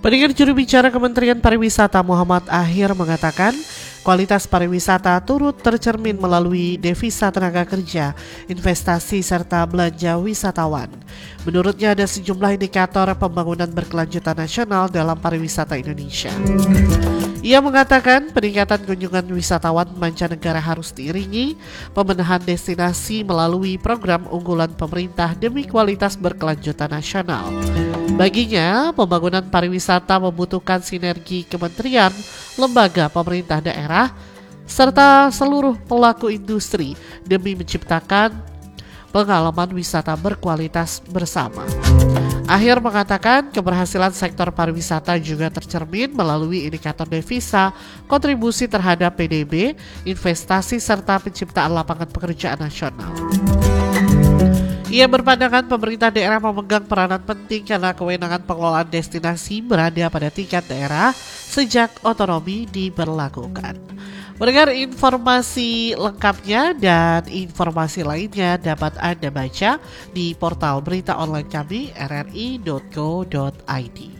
Pendengar, juru bicara Kementerian Pariwisata Muhammad Akhir mengatakan kualitas pariwisata turut tercermin melalui devisa tenaga kerja, investasi serta belanja wisatawan. Menurutnya ada sejumlah indikator pembangunan berkelanjutan nasional dalam pariwisata Indonesia. Ia mengatakan peningkatan kunjungan wisatawan mancanegara harus diiringi pemenahan destinasi melalui program unggulan pemerintah demi kualitas berkelanjutan nasional. Baginya, pembangunan pariwisata membutuhkan sinergi kementerian, lembaga pemerintah daerah, serta seluruh pelaku industri demi menciptakan pengalaman wisata berkualitas bersama. Akhir mengatakan keberhasilan sektor pariwisata juga tercermin melalui indikator devisa, kontribusi terhadap PDB, investasi serta penciptaan lapangan pekerjaan nasional. Ia berpandangan pemerintah daerah memegang peranan penting karena kewenangan pengelolaan destinasi berada pada tingkat daerah sejak otonomi diberlakukan. Mendengar informasi lengkapnya dan informasi lainnya dapat Anda baca di portal berita online kami rri.co.id.